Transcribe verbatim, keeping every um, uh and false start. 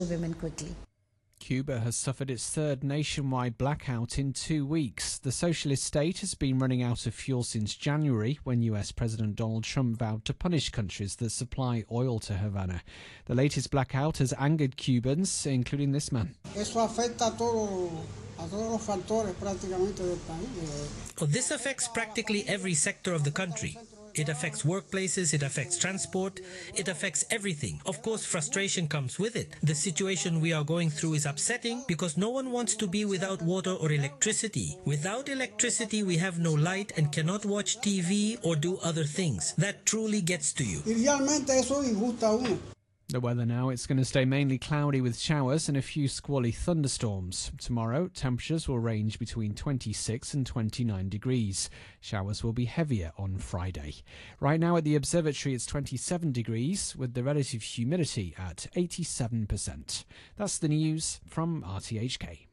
women quickly. Cuba has suffered its third nationwide blackout in two weeks. The socialist state has been running out of fuel since January, when U S President Donald Trump vowed to punish countries that supply oil to Havana. The latest blackout has angered Cubans, including this man. Eso afecta a todo. This affects practically every sector of the country. It affects workplaces, it affects transport, it affects everything. Of course, frustration comes with it. The situation we are going through is upsetting because no one wants to be without water or electricity. Without electricity, we have no light and cannot watch T V or do other things. That truly gets to you. The weather now, it's going to stay mainly cloudy with showers and a few squally thunderstorms. Tomorrow, temperatures will range between twenty-six and twenty-nine degrees. Showers will be heavier on Friday. Right now at the observatory, it's twenty-seven degrees with the relative humidity at eighty-seven percent. That's the news from R T H K.